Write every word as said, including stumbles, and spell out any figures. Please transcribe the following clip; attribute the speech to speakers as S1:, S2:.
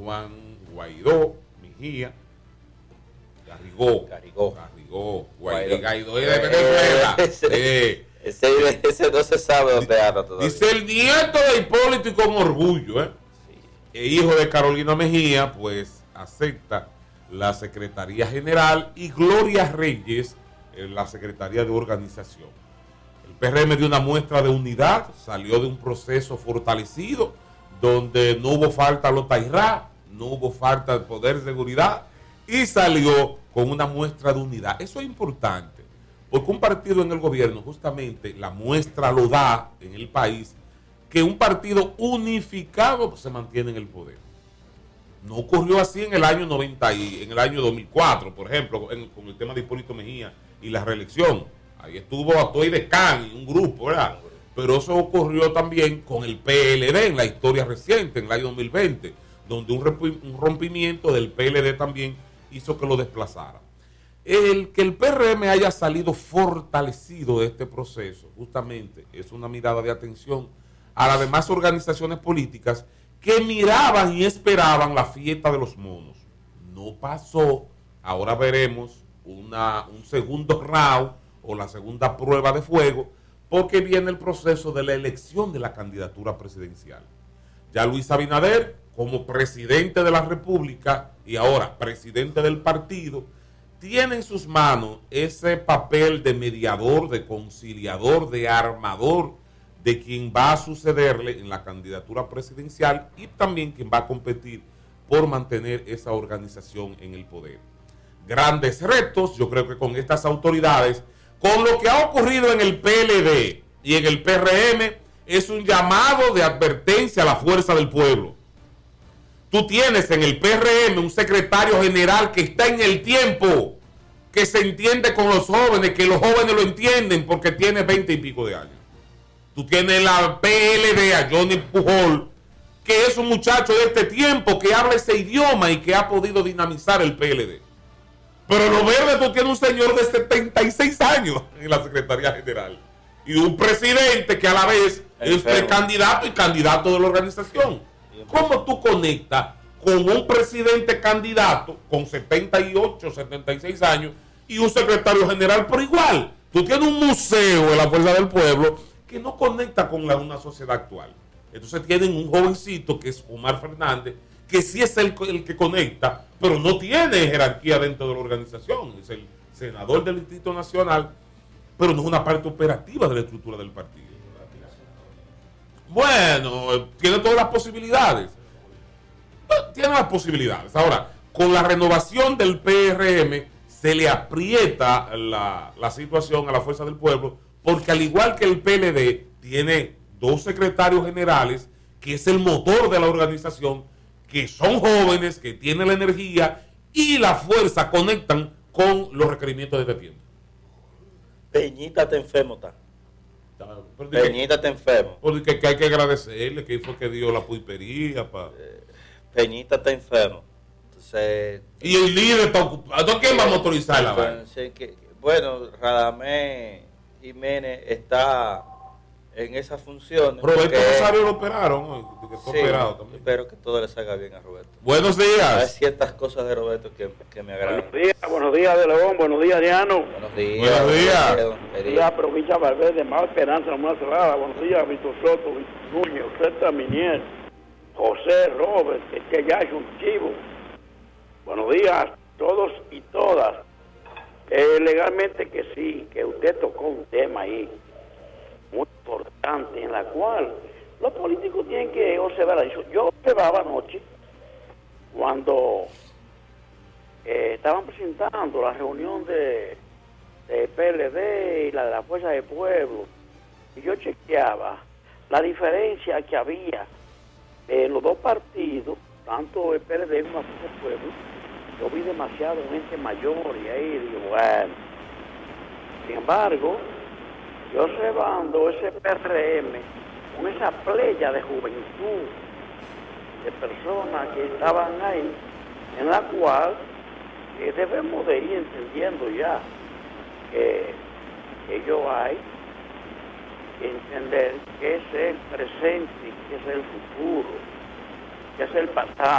S1: Juan Guaidó, Mejía, Garrigó,
S2: Garrigó,
S1: Garrigó, Guaidó, Guaidó es de
S2: Eh,
S1: Venezuela.
S2: ese,
S1: Eh,
S2: ese, ese no se sabe dónde anda todavía.
S1: Dice el nieto de Hipólito y con orgullo, ¿eh? Sí. E hijo de Carolina Mejía, pues acepta la Secretaría General y Gloria Reyes en la Secretaría de Organización. El P R M dio una muestra de unidad, salió de un proceso fortalecido donde no hubo falta a los tairá, no hubo falta de poder de seguridad y salió con una muestra de unidad. Eso es importante, porque un partido en el gobierno justamente la muestra lo da en el país, que un partido unificado se mantiene en el poder. No ocurrió así en el año noventa y en el año dos mil cuatro, por ejemplo, en, con el tema de Hipólito Mejía y la reelección. Ahí estuvo Atoy de Can, un grupo, ¿verdad? Pero eso ocurrió también con el P L D en la historia reciente, en el año dos mil veinte, donde un, un rompimiento del P L D también hizo que lo desplazara. El que el P R M haya salido fortalecido de este proceso, justamente, es una mirada de atención a las demás organizaciones políticas que miraban y esperaban la fiesta de los monos. No pasó. Ahora veremos una, un segundo round o la segunda prueba de fuego, porque viene el proceso de la elección de la candidatura presidencial. Ya Luis Abinader, como presidente de la República y ahora presidente del partido, tiene en sus manos ese papel de mediador, de conciliador, de armador, de quien va a sucederle en la candidatura presidencial y también quien va a competir por mantener esa organización en el poder. Grandes retos, yo creo que con estas autoridades, con lo que ha ocurrido en el P L D y en el P R M, es un llamado de advertencia a la fuerza del pueblo. Tú tienes en el P R M un secretario general que está en el tiempo, que se entiende con los jóvenes, que los jóvenes lo entienden porque tiene veinte y pico de años. Tú tienes la P L D a Johnny Pujol, que es un muchacho de este tiempo, que habla ese idioma y que ha podido dinamizar el P L D. Pero lo verde, tú tienes un señor de setenta y seis años en la Secretaría General. Y un presidente que a la vez el es precandidato y candidato de la organización. ¿Cómo tú conectas con un presidente candidato con setenta y ocho, setenta y seis años y un secretario general por igual? Tú tienes un museo de la fuerza del pueblo que no conecta con la, una sociedad actual. Entonces tienen un jovencito que es Omar Fernández, que sí es el, el que conecta, pero no tiene jerarquía dentro de la organización. Es el senador del Distrito Nacional, pero no es una parte operativa de la estructura del partido. Bueno, tiene todas las posibilidades. Tiene las posibilidades. Ahora, con la renovación del P R M, se le aprieta la, la situación a la fuerza del pueblo, porque al igual que el P L D, tiene dos secretarios generales, que es el motor de la organización, que son jóvenes, que tienen la energía y la fuerza, conectan con los requerimientos de este tiempo.
S2: Peñita está enfermo, está. Peñita está enfermo.
S1: Porque que hay que agradecerle, que fue que dio la pulpería. Pa.
S2: Eh, Peñita está enfermo. Entonces,
S1: y el líder está ocupado. ¿Quién va a motorizar la vaina?
S2: Bueno, Radamés Jiménez está en esas funciones.
S1: Roberto Rosario lo operaron hoy, que está
S2: sí,
S1: operado también.
S2: Espero que todo le salga bien a Roberto.
S1: Buenos días.
S2: Hay ciertas cosas de Roberto que, que me agradan.
S3: Buenos días, buenos días de León, buenos días Diano.
S2: Buenos días.
S1: Buenos días.
S3: Buenos días, provincia de Valverde, más Esperanza, más cerrada. Buenos días, Víctor Soto, Víctor Núñez, José Minier, José Robert, que ya es un chivo. Buenos días a todos y todas. Eh, legalmente que sí, que usted tocó un tema ahí muy importante en la cual los políticos tienen que observar eso. Yo observaba anoche cuando eh, estaban presentando la reunión de, de P L D y la de la Fuerza del Pueblo, y yo chequeaba la diferencia que había en los dos partidos, tanto el P L D como la Fuerza del Pueblo. Yo vi demasiado gente mayor y ahí digo, bueno. Sin embargo, yo observando ese P R M con esa playa de juventud, de personas que estaban ahí, en la cual eh, debemos de ir entendiendo ya que, que ellos hay que entender que es el presente, que es el futuro, que es el pasado.